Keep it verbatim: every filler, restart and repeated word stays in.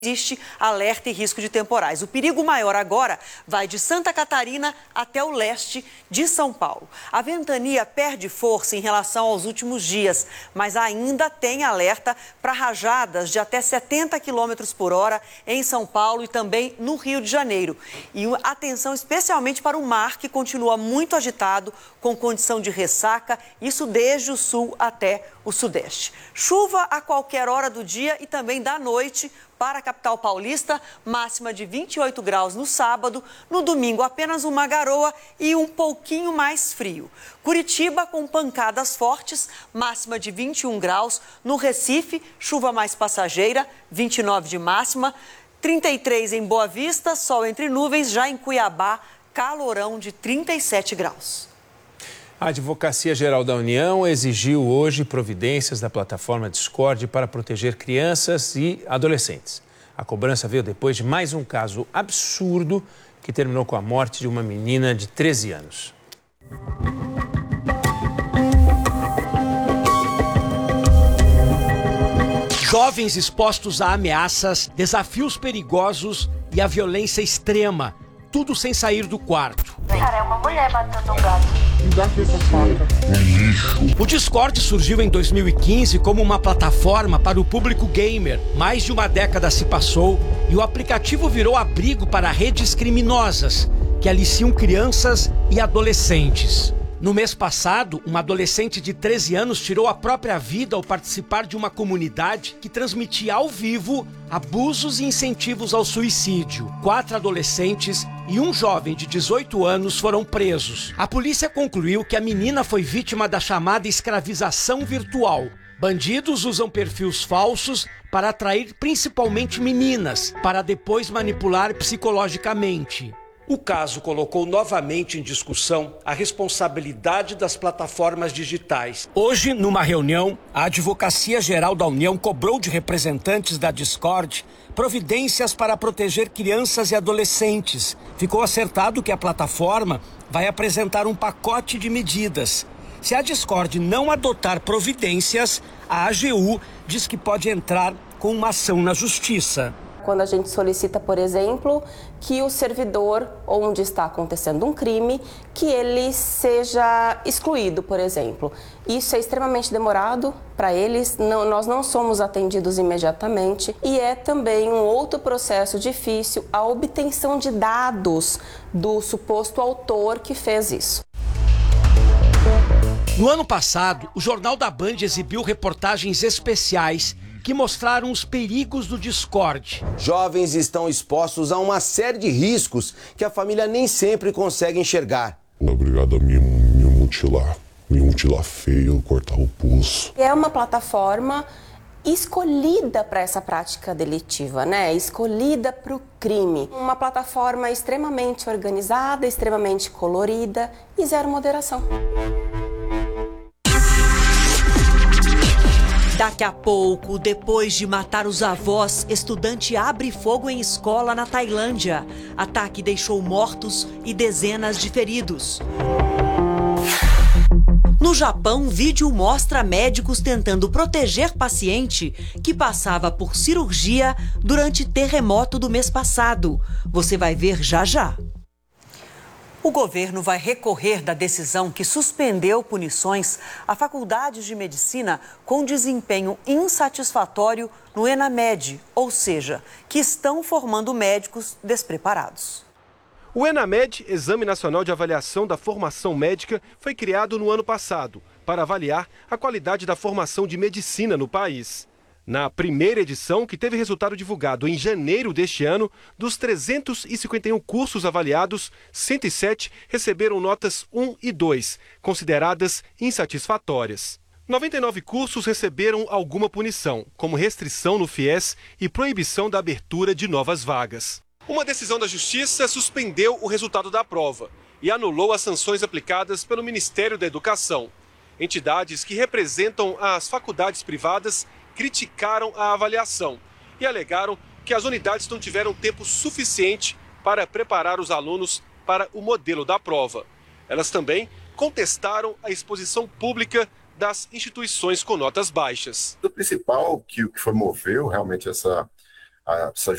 Existe alerta e risco de temporais. O perigo maior agora vai de Santa Catarina até o leste de São Paulo. A ventania perde força em relação aos últimos dias, mas ainda tem alerta para rajadas de até setenta quilômetros por hora em São Paulo e também no Rio de Janeiro. E atenção especialmente para o mar, que continua muito agitado, com condição de ressaca, isso desde o sul até o sudeste. Chuva a qualquer hora do dia e também da noite para a capital paulista, máxima de vinte e oito graus no sábado, no domingo apenas uma garoa e um pouquinho mais frio. Curitiba com pancadas fortes, máxima de vinte e um graus, no Recife, chuva mais passageira, vinte e nove de máxima, trinta e três em Boa Vista, sol entre nuvens, já em Cuiabá, calorão de trinta e sete graus. A Advocacia Geral da União exigiu hoje providências da plataforma Discord para proteger crianças e adolescentes. A cobrança veio depois de mais um caso absurdo que terminou com a morte de uma menina de treze anos. Jovens expostos a ameaças, desafios perigosos e a violência extrema, tudo sem sair do quarto. Cara, é uma mulher matando um gato. O Discord surgiu em dois mil e quinze como uma plataforma para o público gamer. Mais de uma década se passou e o aplicativo virou abrigo para redes criminosas que aliciam crianças e adolescentes. No mês passado, uma adolescente de treze anos tirou a própria vida ao participar de uma comunidade que transmitia ao vivo abusos e incentivos ao suicídio. Quatro adolescentes e um jovem de dezoito anos foram presos. A polícia concluiu que a menina foi vítima da chamada escravização virtual. Bandidos usam perfis falsos para atrair principalmente meninas, para depois manipular psicologicamente. O caso colocou novamente em discussão a responsabilidade das plataformas digitais. Hoje, numa reunião, a Advocacia Geral da União cobrou de representantes da Discord providências para proteger crianças e adolescentes. Ficou acertado que a plataforma vai apresentar um pacote de medidas. Se a Discord não adotar providências, a A G U diz que pode entrar com uma ação na justiça. Quando a gente solicita, por exemplo, que o servidor onde está acontecendo um crime, que ele seja excluído, por exemplo. Isso é extremamente demorado para eles, não, nós não somos atendidos imediatamente e é também um outro processo difícil a obtenção de dados do suposto autor que fez isso. No ano passado, o Jornal da Band exibiu reportagens especiais que mostraram os perigos do Discord. Jovens estão expostos a uma série de riscos que a família nem sempre consegue enxergar. Obrigado a me, me mutilar, me mutilar feio, cortar o pulso. É uma plataforma escolhida para essa prática delitiva, né? Escolhida para o crime. Uma plataforma extremamente organizada, extremamente colorida e zero moderação. Daqui a pouco, depois de matar os avós, estudante abre fogo em escola na Tailândia. Ataque deixou mortos e dezenas de feridos. No Japão, vídeo mostra médicos tentando proteger paciente que passava por cirurgia durante terremoto do mês passado. Você vai ver já já. O governo vai recorrer da decisão que suspendeu punições a faculdades de medicina com desempenho insatisfatório no ENAMED, ou seja, que estão formando médicos despreparados. O ENAMED, Exame Nacional de Avaliação da Formação Médica, foi criado no ano passado para avaliar a qualidade da formação de medicina no país. Na primeira edição, que teve resultado divulgado em janeiro deste ano, dos trezentos e cinquenta e um cursos avaliados, cento e sete receberam notas um e dois, consideradas insatisfatórias. noventa e nove cursos receberam alguma punição, como restrição no FIES e proibição da abertura de novas vagas. Uma decisão da Justiça suspendeu o resultado da prova e anulou as sanções aplicadas pelo Ministério da Educação. Entidades que representam as faculdades privadas criticaram a avaliação e alegaram que as unidades não tiveram tempo suficiente para preparar os alunos para o modelo da prova. Elas também contestaram a exposição pública das instituições com notas baixas. O principal que, que foi moveu realmente essa essa